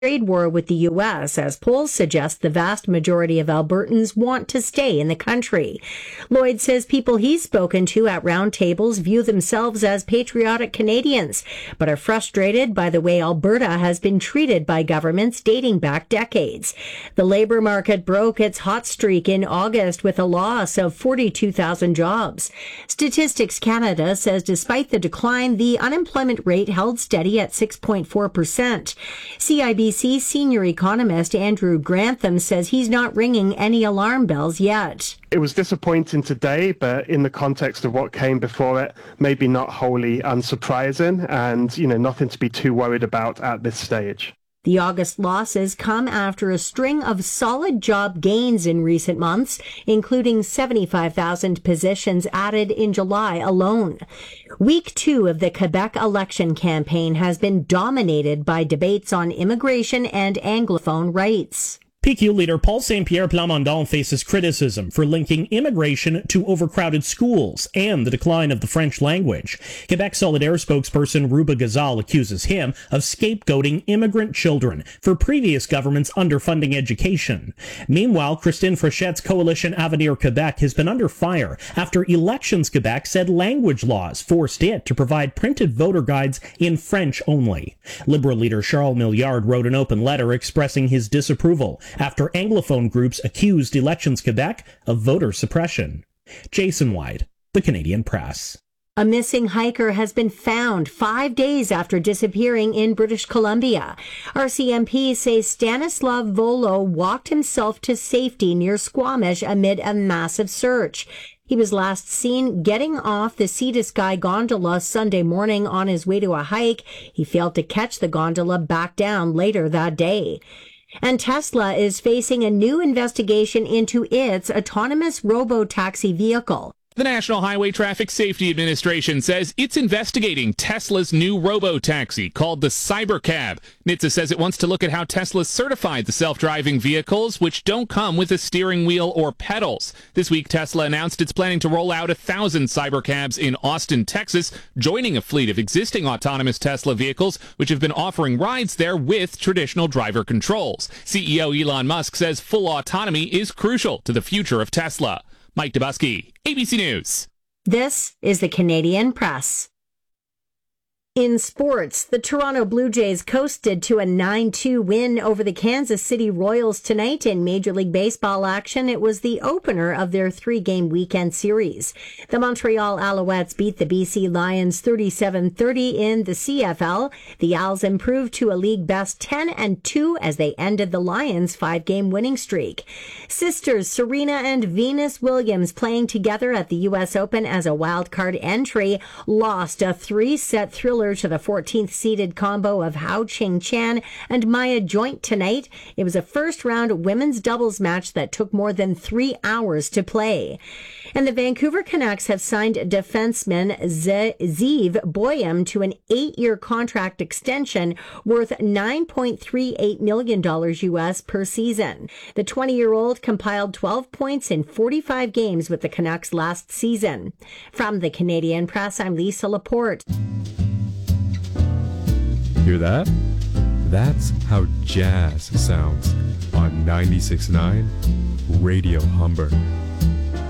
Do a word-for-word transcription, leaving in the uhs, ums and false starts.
trade war with the U S, as polls suggest the vast majority of Albertans want to stay in the country. Lloyd says people he's spoken to at roundtables view themselves as patriotic Canadians, but are frustrated by the way Alberta has been treated by governments dating back decades. The labour market broke its hot streak in August with a loss of forty-two thousand jobs. Statistics Canada says despite the decline, the unemployment rate held steady at six point four percent. C I B C senior economist Andrew Grantham says he's not ringing any alarm bells yet. It was disappointing today, but in the context of what came before it, maybe not wholly unsurprising, and, you know, nothing to be too worried about at this stage. The August losses come after a string of solid job gains in recent months, including seventy-five thousand positions added in July alone. Week two of the Quebec election campaign has been dominated by debates on immigration and Anglophone rights. P Q leader Paul Saint-Pierre Plamondon faces criticism for linking immigration to overcrowded schools and the decline of the French language. Quebec Solidaire spokesperson Ruba Gazal accuses him of scapegoating immigrant children for previous governments underfunding education. Meanwhile, Christine Fréchette's coalition Avenir Quebec has been under fire after Elections Quebec said language laws forced it to provide printed voter guides in French only. Liberal leader Charles Milliard wrote an open letter expressing his disapproval after Anglophone groups accused Elections Quebec of voter suppression. Jason White, The Canadian Press. A missing hiker has been found five days after disappearing in British Columbia. R C M P says Stanislav Volo walked himself to safety near Squamish amid a massive search. He was last seen getting off the Sea to Sky gondola Sunday morning on his way to a hike. He failed to catch the gondola back down later that day. And Tesla is facing a new investigation into its autonomous robo-taxi vehicle. The National Highway Traffic Safety Administration says it's investigating Tesla's new robo-taxi called the Cybercab. N H T S A says it wants to look at how Tesla certified the self-driving vehicles, which don't come with a steering wheel or pedals. This week, Tesla announced it's planning to roll out a thousand Cybercabs in Austin, Texas, joining a fleet of existing autonomous Tesla vehicles, which have been offering rides there with traditional driver controls. C E O Elon Musk says full autonomy is crucial to the future of Tesla. Mike Dubusky, A B C News. This is the Canadian Press. In sports, the Toronto Blue Jays coasted to a nine two win over the Kansas City Royals tonight in Major League Baseball action. It was the opener of their three-game weekend series. The Montreal Alouettes beat the B C Lions thirty-seven thirty in the C F L. The Owls improved to a league best ten and two as they ended the Lions' five-game winning streak. Sisters Serena and Venus Williams, playing together at the U S Open as a wildcard entry, lost a three-set thriller to the fourteenth-seeded combo of Hao Qing Chan and Maya Joint tonight. It was a first-round women's doubles match that took more than three hours to play. And the Vancouver Canucks have signed defenseman Zeev Boyum to an eight-year contract extension worth nine point three eight million dollars U S per season. The twenty-year-old compiled twelve points in forty-five games with the Canucks last season. From the Canadian Press, I'm Lisa Laporte. Hear that? That's how jazz sounds on ninety-six point nine Radio Humber.